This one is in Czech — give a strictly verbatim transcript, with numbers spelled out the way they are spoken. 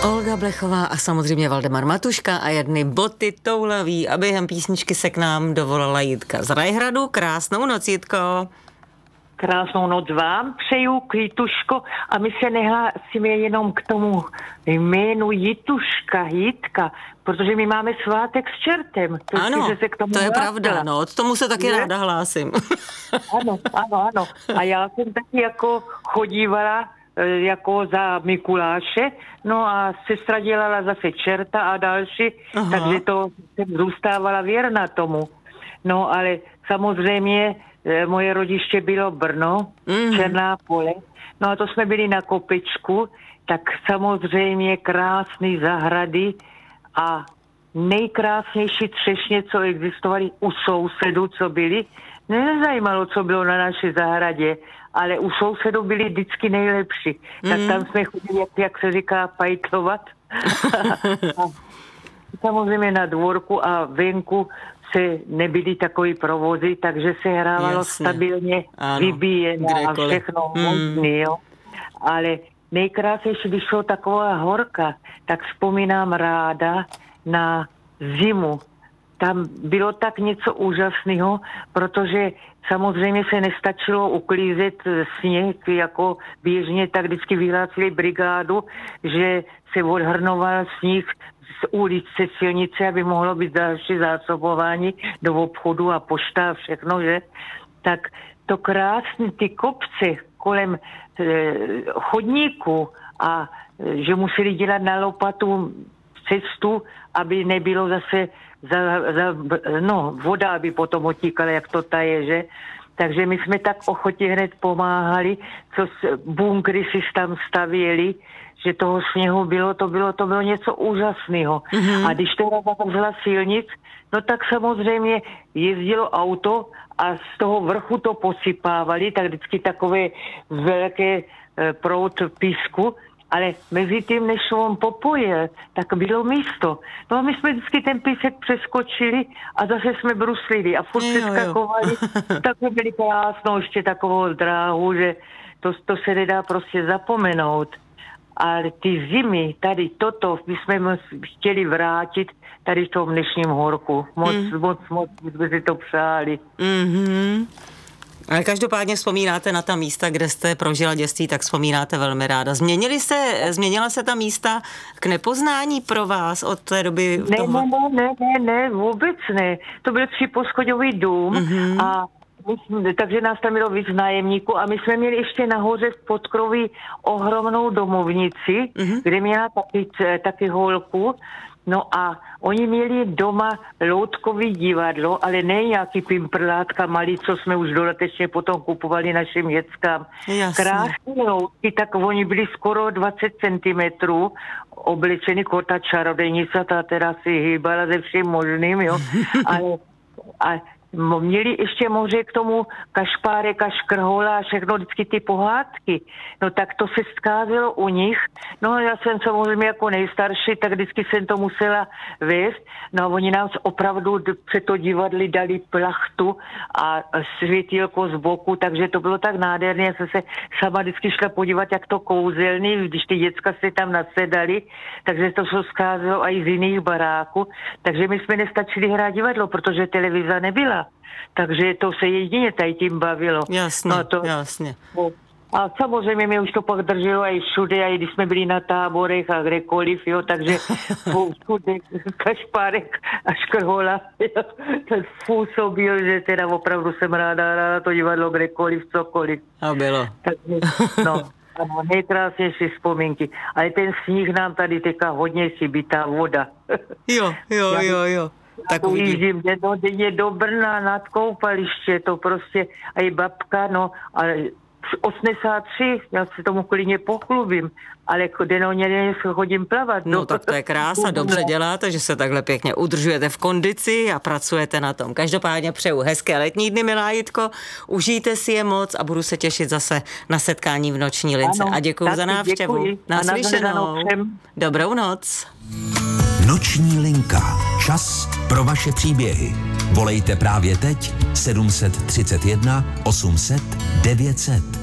Olga Blechová a samozřejmě Valdemar Matuška a jedny boty toulaví a během písničky se k nám dovolala Jitka z Rajhradu. Krásnou noc, Jitko. Krásnou noc vám přeju, Kvítuško, a my se nehlásíme jenom k tomu jménu Jituška, Jitka, protože my máme svátek s čertem. To ano, se k tomu to je hlásila. pravda, no, k tomu se taky ne? ráda hlásím. Ano, ano, ano. A já jsem taky jako chodívala jako za Mikuláše, no a sestra dělala zase čerta a další, aha, takže to jsem zůstávala věrna tomu. No ale samozřejmě moje rodiště bylo Brno, mm. Černá Pole, no a to jsme byli na kopečku, tak samozřejmě krásný zahrady a nejkrásnější třešně, co existovaly u sousedů, co byli. Nezajímalo, co bylo na naší zahradě, ale u sousedů byli vždycky nejlepší. Mm. Tak tam jsme chodili, jak, jak se říká, pajtlovat. Samozřejmě na dvorku a venku se nebyly takový provozy, takže se hrávalo jasně, stabilně, vybíjené a všechno mm. možný, jo. Ale nejkrásnější, když šlo taková horka, tak vzpomínám ráda na zimu. Tam bylo tak něco úžasného, protože samozřejmě se nestačilo uklízet sněh, jako běžně, tak vždycky vyhlásili brigádu, že se odhrnoval sníh z ulice, silnice, aby mohlo být další zásobování do obchodu a pošta a všechno, že? Tak to krásné, ty kopce kolem e, chodníku a e, že museli dělat na lopatu cestu, aby nebylo zase za, za, no, voda, aby potom otíkala, jak to taje, že? Takže my jsme tak ochotě hned pomáhali, co bunkry si tam stavěli, že toho sněhu bylo, to bylo, to bylo něco úžasného. Mm-hmm. A když teda zavřela silnic, no tak samozřejmě jezdilo auto a z toho vrchu to posypávali, tak vždycky takové velké e, proud písku, ale mezi tím, než on popojil, tak bylo místo. No a my jsme vždycky ten písek přeskočili a zase jsme bruslili a furt přeskakovali. Tak jsme byli krásnou ještě takovou dráhu, že to, to se nedá prostě zapomenout. Ale ty zimy, tady toto, my jsme chtěli vrátit tady v tom dnešním horku. Moc, mm. moc, moc jsme si to přáli. Mm-hmm. Ale každopádně vzpomínáte na ta místa, kde jste prožila dětství, tak vzpomínáte velmi ráda. Změnili se, změnila se ta místa k nepoznání pro vás od té doby? Ne, toho... ne, ne, ne, ne, vůbec ne. To byl tříposchodový dům mm-hmm. a my, takže nás tam bylo víc nájemníků a my jsme měli ještě nahoře v podkroví ohromnou domovnici, mm-hmm. kde měla taky, taky holku. No a oni měli doma loutkový divadlo, ale ne nějaký pimprlátka malý, co jsme už dodatečně potom kupovali našim dětskám. Krásné loutky, tak oni byli skoro dvacet centimetrů, oblečený kota čarodejnice, ta teda si hýbala ze vším možným, jo. Ale, a měli ještě moře k tomu kašpárek a škrhola a všechno, vždycky ty pohádky. No tak to se skázelo u nich. No já jsem samozřejmě jako nejstarší, tak vždycky jsem to musela vést. No a oni nám opravdu před to divadli dali plachtu a světýlko z boku, takže to bylo tak nádherné. Já jsem se sama vždycky šla podívat, jak to kouzelný, když ty děcka se tam nasedali, takže to se skázelo i z jiných baráků. Takže my jsme nestačili hrát divadlo, protože televize nebyla. Takže to se jedině tady tím bavilo. Jasně, no to, jasně. A samozřejmě mě už to pak drželo i všude, i když jsme byli na táborech a kdekoliv, jo, takže všude kašpárek a škrhola, jo, ten způsobil, že teda opravdu jsem ráda, ráda to divadlo kdekoliv, cokoliv. A bylo. Takže, no, ano, nejkrásnější vzpomínky. Ale ten sníh nám tady teďka hodně chybí, ta voda. Jo, jo, jo, jo. Tak ujíždím denně do Brna nad koupaliště, to prostě, a i babka, no, ale osmdesát tři, já se tomu klidně pochlubím, ale denně chodím plavat. No tak to je krása, dobře děláte, že se takhle pěkně udržujete v kondici a pracujete na tom. Každopádně přeju hezké letní dny, milá Jitko, užijte si je moc a budu se těšit zase na setkání v Noční lince. Ano, a děkuju za návštěvu. Děkuji. Naslyšenou. Dobrou noc. Noční linka. Čas pro vaše příběhy. Volejte právě teď sedm set třicet jedna osm set devět set.